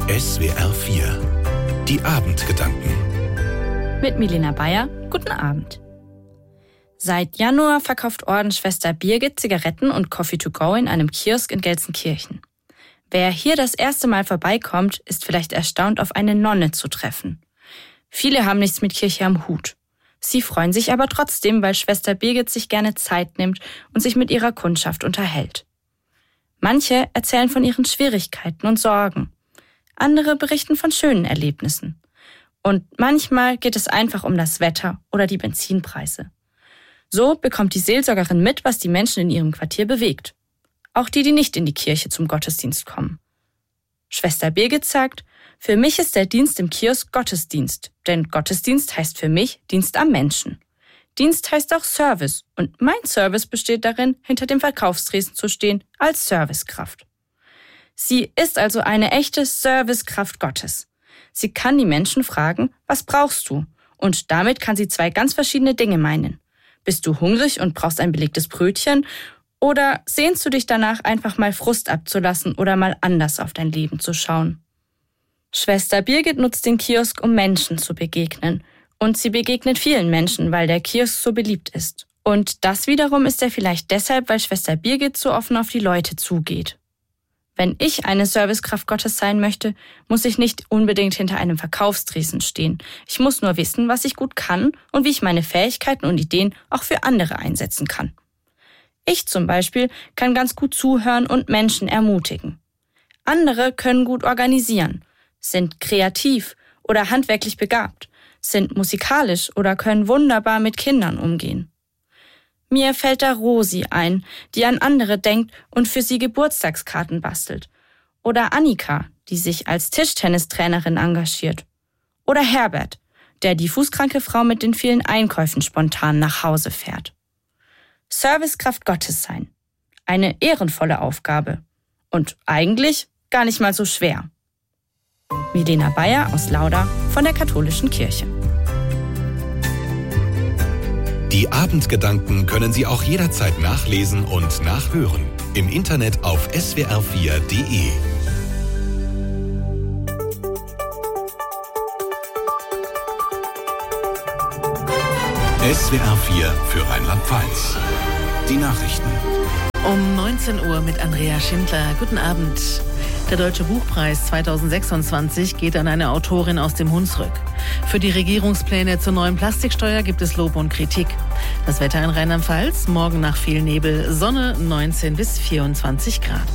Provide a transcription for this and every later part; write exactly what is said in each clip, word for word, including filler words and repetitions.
S W R vier. Die Abendgedanken. Mit Milena Bayer. Guten Abend. Seit Januar verkauft Ordensschwester Birgit Zigaretten und Coffee to go in einem Kiosk in Gelsenkirchen. Wer hier das erste Mal vorbeikommt, ist vielleicht erstaunt, auf eine Nonne zu treffen. Viele haben nichts mit Kirche am Hut. Sie freuen sich aber trotzdem, weil Schwester Birgit sich gerne Zeit nimmt und sich mit ihrer Kundschaft unterhält. Manche erzählen von ihren Schwierigkeiten und Sorgen. Andere berichten von schönen Erlebnissen. Und manchmal geht es einfach um das Wetter oder die Benzinpreise. So bekommt die Seelsorgerin mit, was die Menschen in ihrem Quartier bewegt. Auch die, die nicht in die Kirche zum Gottesdienst kommen. Schwester Birgit sagt, für mich ist der Dienst im Kiosk Gottesdienst, denn Gottesdienst heißt für mich Dienst am Menschen. Dienst heißt auch Service und mein Service besteht darin, hinter dem Verkaufstresen zu stehen als Servicekraft. Sie ist also eine echte Servicekraft Gottes. Sie kann die Menschen fragen, was brauchst du? Und damit kann sie zwei ganz verschiedene Dinge meinen. Bist du hungrig und brauchst ein belegtes Brötchen? Oder sehnst du dich danach, einfach mal Frust abzulassen oder mal anders auf dein Leben zu schauen? Schwester Birgit nutzt den Kiosk, um Menschen zu begegnen. Und sie begegnet vielen Menschen, weil der Kiosk so beliebt ist. Und das wiederum ist er vielleicht deshalb, weil Schwester Birgit so offen auf die Leute zugeht. Wenn ich eine Servicekraft Gottes sein möchte, muss ich nicht unbedingt hinter einem Verkaufstresen stehen. Ich muss nur wissen, was ich gut kann und wie ich meine Fähigkeiten und Ideen auch für andere einsetzen kann. Ich zum Beispiel kann ganz gut zuhören und Menschen ermutigen. Andere können gut organisieren, sind kreativ oder handwerklich begabt, sind musikalisch oder können wunderbar mit Kindern umgehen. Mir fällt da Rosi ein, die an andere denkt und für sie Geburtstagskarten bastelt. Oder Annika, die sich als Tischtennistrainerin engagiert. Oder Herbert, der die fußkranke Frau mit den vielen Einkäufen spontan nach Hause fährt. Servicekraft Gottes sein. Eine ehrenvolle Aufgabe. Und eigentlich gar nicht mal so schwer. Milena Bayer aus Lauda von der Katholischen Kirche. Die Abendgedanken können Sie auch jederzeit nachlesen und nachhören. Im Internet auf S W R vier Punkt de. S W R vier für Rheinland-Pfalz. Die Nachrichten. Um neunzehn Uhr mit Andrea Schindler. Guten Abend. Der Deutsche Buchpreis zweitausendsechsundzwanzig geht an eine Autorin aus dem Hunsrück. Für die Regierungspläne zur neuen Plastiksteuer gibt es Lob und Kritik. Das Wetter in Rheinland-Pfalz, morgen nach viel Nebel, Sonne neunzehn bis vierundzwanzig Grad.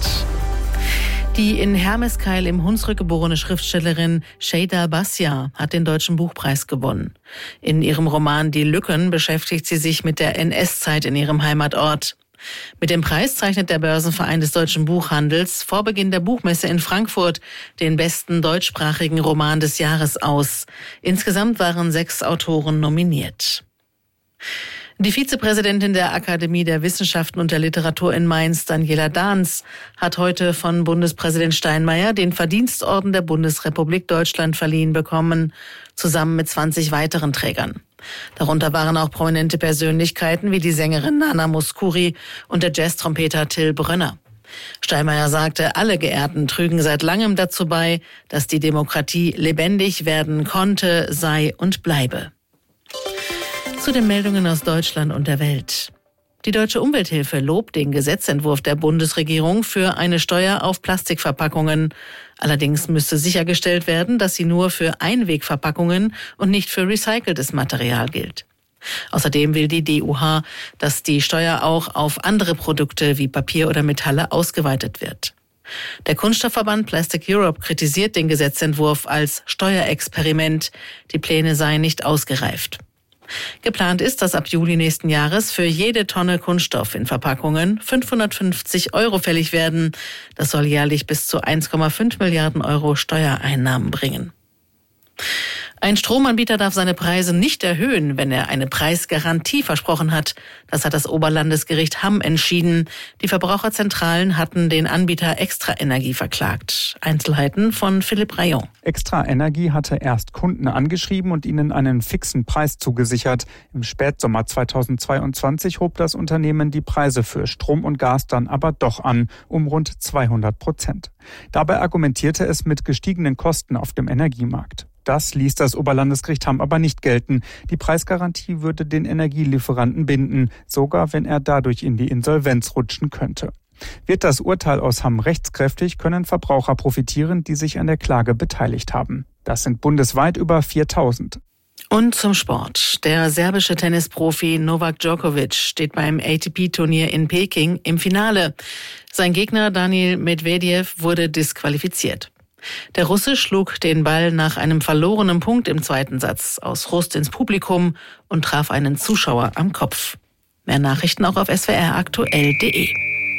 Die in Hermeskeil im Hunsrück geborene Schriftstellerin Şeyda Basya hat den Deutschen Buchpreis gewonnen. In ihrem Roman Die Lücken beschäftigt sie sich mit der N S-Zeit in ihrem Heimatort. Mit dem Preis zeichnet der Börsenverein des deutschen Buchhandels vor Beginn der Buchmesse in Frankfurt den besten deutschsprachigen Roman des Jahres aus. Insgesamt waren sechs Autoren nominiert. Die Vizepräsidentin der Akademie der Wissenschaften und der Literatur in Mainz, Daniela Dahns, hat heute von Bundespräsident Steinmeier den Verdienstorden der Bundesrepublik Deutschland verliehen bekommen, zusammen mit zwanzig weiteren Trägern. Darunter waren auch prominente Persönlichkeiten wie die Sängerin Nana Mouskouri und der Jazztrompeter Till Brönner. Steinmeier sagte, alle Geehrten trügen seit langem dazu bei, dass die Demokratie lebendig werden konnte, sei und bleibe. Zu den Meldungen aus Deutschland und der Welt. Die Deutsche Umwelthilfe lobt den Gesetzentwurf der Bundesregierung für eine Steuer auf Plastikverpackungen. Allerdings müsste sichergestellt werden, dass sie nur für Einwegverpackungen und nicht für recyceltes Material gilt. Außerdem will die D U H, dass die Steuer auch auf andere Produkte wie Papier oder Metalle ausgeweitet wird. Der Kunststoffverband Plastic Europe kritisiert den Gesetzentwurf als Steuerexperiment. Die Pläne seien nicht ausgereift. Geplant ist, dass ab Juli nächsten Jahres für jede Tonne Kunststoff in Verpackungen fünfhundertfünfzig Euro fällig werden. Das soll jährlich bis zu eins Komma fünf Milliarden Euro Steuereinnahmen bringen. Ein Stromanbieter darf seine Preise nicht erhöhen, wenn er eine Preisgarantie versprochen hat. Das hat das Oberlandesgericht Hamm entschieden. Die Verbraucherzentralen hatten den Anbieter Extra Energie verklagt. Einzelheiten von Philipp Rayon. Extra Energie hatte erst Kunden angeschrieben und ihnen einen fixen Preis zugesichert. Im Spätsommer zweitausendzweiundzwanzig hob das Unternehmen die Preise für Strom und Gas dann aber doch an, um rund zweihundert Prozent. Dabei argumentierte es mit gestiegenen Kosten auf dem Energiemarkt. Das ließ das Oberlandesgericht Hamm aber nicht gelten. Die Preisgarantie würde den Energielieferanten binden, sogar wenn er dadurch in die Insolvenz rutschen könnte. Wird das Urteil aus Hamm rechtskräftig, können Verbraucher profitieren, die sich an der Klage beteiligt haben. Das sind bundesweit über viertausend. Und zum Sport. Der serbische Tennisprofi Novak Djokovic steht beim A T P-Turnier in Peking im Finale. Sein Gegner Daniil Medvedev wurde disqualifiziert. Der Russe schlug den Ball nach einem verlorenen Punkt im zweiten Satz aus Frust ins Publikum und traf einen Zuschauer am Kopf. Mehr Nachrichten auch auf s w r aktuell punkt de.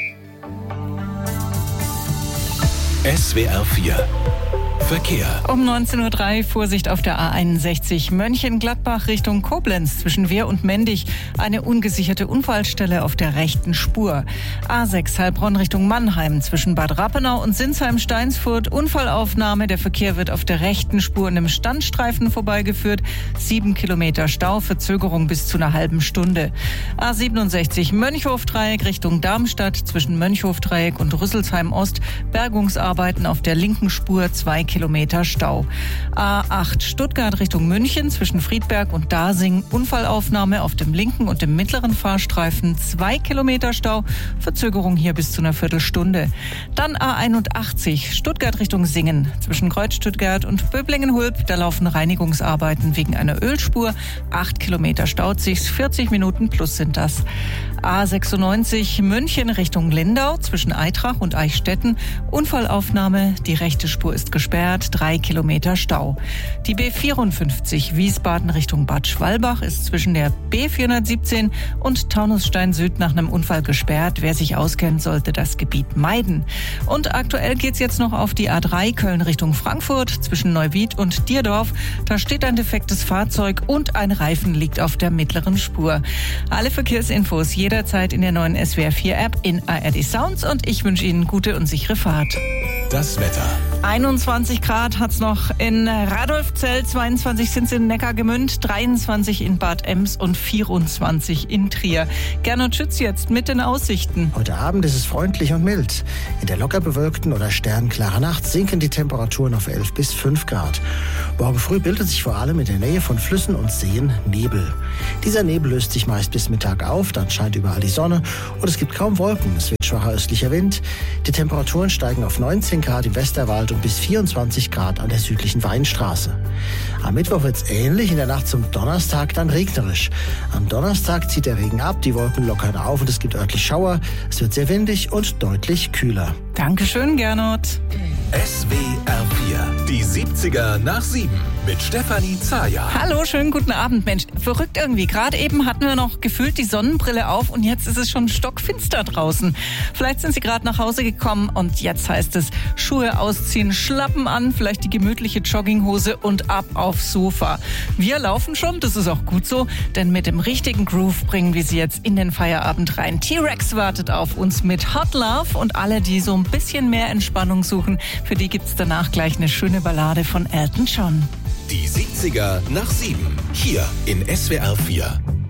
S W R vier Verkehr. Um neunzehn Uhr drei Vorsicht auf der A einundsechzig Mönchengladbach Richtung Koblenz zwischen Wehr und Mendig. Eine ungesicherte Unfallstelle auf der rechten Spur. A sechs Heilbronn Richtung Mannheim zwischen Bad Rappenau und Sinsheim-Steinsfurt. Unfallaufnahme. Der Verkehr wird auf der rechten Spur in einem Standstreifen vorbeigeführt. Sieben Kilometer Stau, Verzögerung bis zu einer halben Stunde. A siebenundsechzig Mönchhofdreieck Richtung Darmstadt zwischen Mönchhofdreieck und Rüsselsheim Ost. Bergungsarbeiten auf der linken Spur, zwei Kilometer Stau. A acht Stuttgart Richtung München zwischen Friedberg und Dasing. Unfallaufnahme auf dem linken und dem mittleren Fahrstreifen. Zwei Kilometer Stau. Verzögerung hier bis zu einer Viertelstunde. Dann A einundachtzig Stuttgart Richtung Singen zwischen Kreuz Stuttgart und Böblingen-Hulb. Da laufen Reinigungsarbeiten wegen einer Ölspur. Acht Kilometer staut sich's. vierzig Minuten plus sind das. A sechsundneunzig München Richtung Lindau zwischen Aitrach und Eichstätten. Unfallaufnahme. Die rechte Spur ist gesperrt. Drei Kilometer Stau. Die B vierundfünfzig Wiesbaden Richtung Bad Schwalbach ist zwischen der B vierhundertsiebzehn und Taunusstein Süd nach einem Unfall gesperrt. Wer sich auskennt, sollte das Gebiet meiden. Und aktuell geht's jetzt noch auf die A drei Köln Richtung Frankfurt zwischen Neuwied und Dierdorf. Da steht ein defektes Fahrzeug und ein Reifen liegt auf der mittleren Spur. Alle Verkehrsinfos jederzeit in der neuen S W R vier App in A R D Sounds und ich wünsche Ihnen gute und sichere Fahrt. Das Wetter. einundzwanzig Grad hat's noch in Radolfzell, zweiundzwanzig sind's in Neckargemünd, dreiundzwanzig in Bad Ems und vierundzwanzig in Trier. Gernot Schütz jetzt mit den Aussichten. Heute Abend ist es freundlich und mild. In der locker bewölkten oder sternklaren Nacht sinken die Temperaturen auf elf bis fünf Grad. Morgen früh bildet sich vor allem in der Nähe von Flüssen und Seen Nebel. Dieser Nebel löst sich meist bis Mittag auf, dann scheint überall die Sonne und es gibt kaum Wolken. Es wird schwacher östlicher Wind. Die Temperaturen steigen auf neunzehn Grad im Westerwald und bis vierundzwanzig Grad an der südlichen Weinstraße. Am Mittwoch wird es ähnlich, in der Nacht zum Donnerstag dann regnerisch. Am Donnerstag zieht der Regen ab, die Wolken lockern auf und es gibt örtlich Schauer. Es wird sehr windig und deutlich kühler. Dankeschön, Gernot. S W R vier, die siebziger nach sieben mit Stefanie Zaja. Hallo, schönen guten Abend, Mensch. Verrückt irgendwie. Gerade eben hatten wir noch gefühlt die Sonnenbrille auf und jetzt ist es schon stockfinster draußen. Vielleicht sind Sie gerade nach Hause gekommen und jetzt heißt es Schuhe ausziehen, Schlappen an, vielleicht die gemütliche Jogginghose und ab aufs Sofa. Wir laufen schon, das ist auch gut so, denn mit dem richtigen Groove bringen wir Sie jetzt in den Feierabend rein. T-Rex wartet auf uns mit Hot Love und alle, die so ein bisschen mehr Entspannung suchen, für die gibt's danach gleich eine schöne Ballade von Elton John. Die siebziger nach sieben, hier in S W R vier.